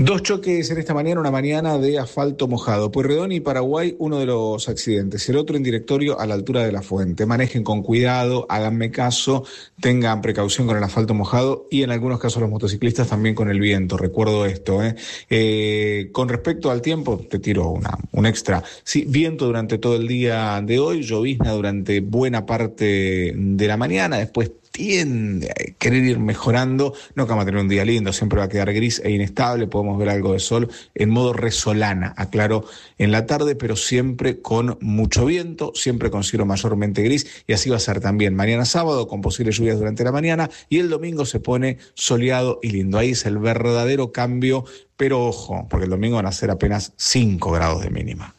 Dos choques en esta mañana, una mañana de asfalto mojado. Pueyrredón y Paraguay, uno de los accidentes. El otro en directorio a la altura de la Fuente. Manejen con cuidado, háganme caso, tengan precaución con el asfalto mojado y en algunos casos los motociclistas también con el viento. Recuerdo esto. Con respecto al tiempo, te tiro un extra. Sí, viento durante todo el día de hoy, llovizna durante buena parte de la mañana, después tiende a querer ir mejorando, no que vamos a tener un día lindo, siempre va a quedar gris e inestable, podemos ver algo de sol en modo resolana, aclaro, en la tarde, pero siempre con mucho viento, siempre con cielo mayormente gris, y así va a ser también mañana sábado, con posibles lluvias durante la mañana, y el domingo se pone soleado y lindo. Ahí es el verdadero cambio, pero ojo, porque el domingo van a ser apenas 5 grados de mínima.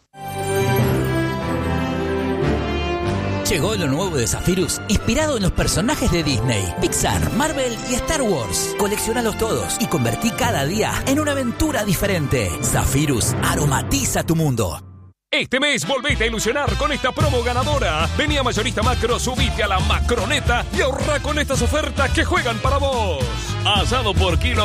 Llegó lo nuevo de Zephyrus, inspirado en los personajes de Disney, Pixar, Marvel y Star Wars. Coleccionalos todos y convertí cada día en una aventura diferente. Zephyrus aromatiza tu mundo. Este mes volvete a ilusionar con esta promo ganadora. Vení a Mayorista Macro, subite a la Macroneta y ahorra con estas ofertas que juegan para vos. Asado por kilo a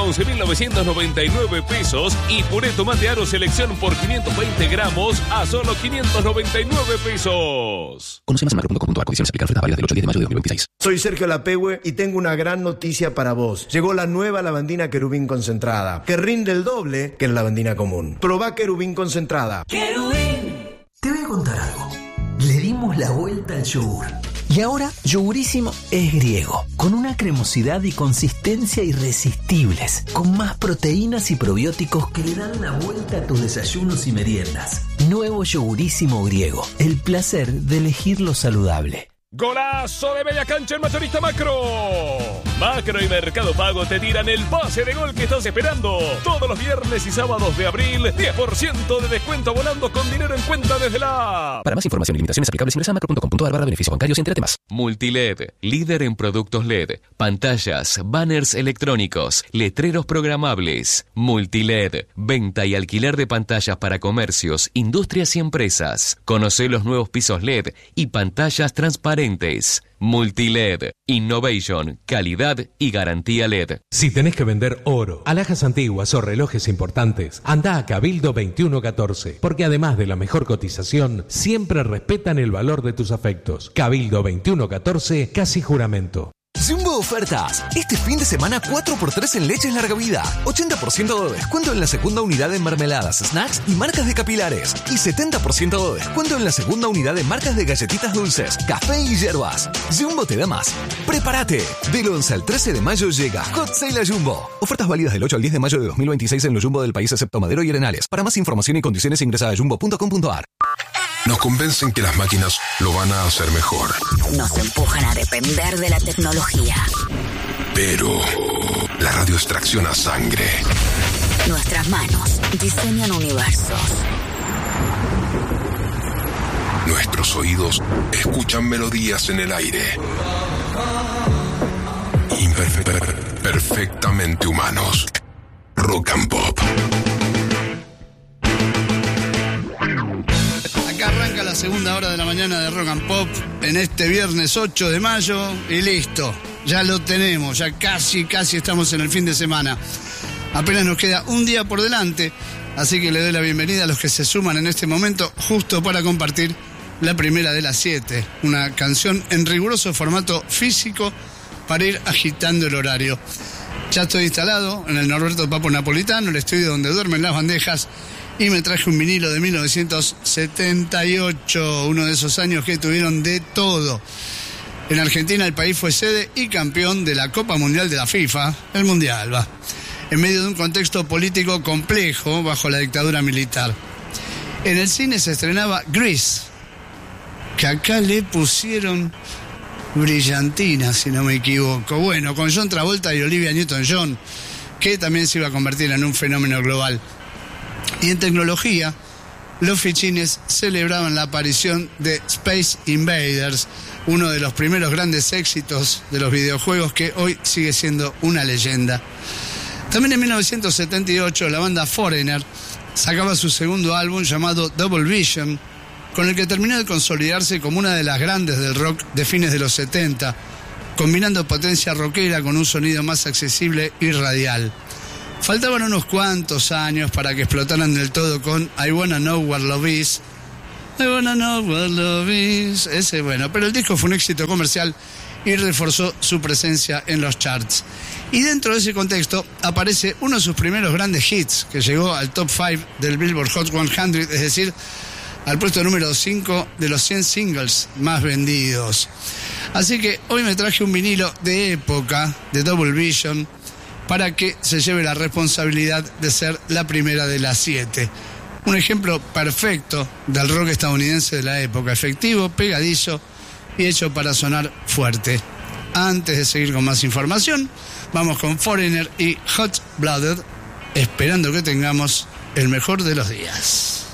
11.999 pesos y puré tomate aro selección por 520 gramos a solo 599 pesos. Conoce más en macro.com.ar. Condiciones aplican. Ofertas válidas del 8 al 10 de mayo de 2026. Soy Sergio Lapehue y tengo una gran noticia para vos. Llegó la nueva lavandina Querubín concentrada, que rinde el doble que la lavandina común. Probá Querubín concentrada. ¡Querubín! Te voy a contar algo. Le dimos la vuelta al yogur. Y ahora, Yogurísimo es griego, con una cremosidad y consistencia irresistibles, con más proteínas y probióticos que le dan la vuelta a tus desayunos y meriendas. Nuevo Yogurísimo griego, el placer de elegir lo saludable. ¡Golazo de media cancha en Mayorista Macro! Macro y Mercado Pago te tiran el pase de gol que estás esperando. Todos los viernes y sábados de abril, 10% de descuento volando con dinero en cuenta desde la app. Para más información y limitaciones aplicables ingresa a macro.com.ar/beneficios bancarios y entérate más. Multiled, líder en productos LED, pantallas, banners electrónicos, letreros programables. Multiled, venta y alquiler de pantallas para comercios, industrias y empresas. Conocé los nuevos pisos LED y pantallas transparentes. Multiled, innovation, calidad y garantía LED. Si tenés que vender oro, alhajas antiguas o relojes importantes, anda a Cabildo 2114, porque además de la mejor cotización, siempre respetan el valor de tus afectos. Cabildo 2114, casi juramento. Jumbo Ofertas. Este fin de semana 4x3 en leches larga vida. 80% de descuento en la segunda unidad de mermeladas, snacks y marcas de capilares. Y 70% de descuento en la segunda unidad de marcas de galletitas dulces, café y hierbas. Jumbo te da más. ¡Prepárate! Del 11 al 13 de mayo llega Hot Sale a Jumbo. Ofertas válidas del 8 al 10 de mayo de 2026 en los Jumbo del país excepto Madero y Arenales. Para más información y condiciones ingresa a jumbo.com.ar. Nos convencen que las máquinas lo van a hacer mejor. Nos empujan a depender de la tecnología. Pero la radio extracciona sangre. Nuestras manos diseñan universos. Nuestros oídos escuchan melodías en el aire. Perfectamente humanos. Rock and Pop. Acá arranca la segunda hora de la mañana de Rock and Pop en este viernes 8 de mayo y listo, ya lo tenemos, ya casi estamos en el fin de semana. Apenas nos queda un día por delante, así que le doy la bienvenida a los que se suman en este momento justo para compartir la primera de las 7, una canción en riguroso formato físico para ir agitando el horario. Ya estoy instalado en el Norberto Papo Napolitano, el estudio donde duermen las bandejas, y me traje un vinilo de 1978, uno de esos años que tuvieron de todo. En Argentina el país fue sede y campeón de la Copa Mundial de la FIFA, el Mundial, en medio de un contexto político complejo bajo la dictadura militar. En el cine se estrenaba Grease, que acá le pusieron Brillantina, si no me equivoco. Bueno, con John Travolta y Olivia Newton-John, que también se iba a convertir en un fenómeno global. Y en tecnología, los fichines celebraban la aparición de Space Invaders, uno de los primeros grandes éxitos de los videojuegos que hoy sigue siendo una leyenda. También en 1978 la banda Foreigner sacaba su segundo álbum llamado Double Vision, con el que terminó de consolidarse como una de las grandes del rock de fines de los 70, combinando potencia rockera con un sonido más accesible y radial. Faltaban unos cuantos años para que explotaran del todo con I Wanna Know Where Love Is. I Wanna Know Where Love Is. Ese, bueno, pero el disco fue un éxito comercial y reforzó su presencia en los charts. Y dentro de ese contexto aparece uno de sus primeros grandes hits, que llegó al top 5 del Billboard Hot 100, es decir, al puesto número 5 de los 100 singles más vendidos. Así que hoy me traje un vinilo de época, de Double Vision, para que se lleve la responsabilidad de ser la primera de las 7. Un ejemplo perfecto del rock estadounidense de la época, efectivo, pegadizo y hecho para sonar fuerte. Antes de seguir con más información, vamos con Foreigner y Hot Blooded, esperando que tengamos el mejor de los días.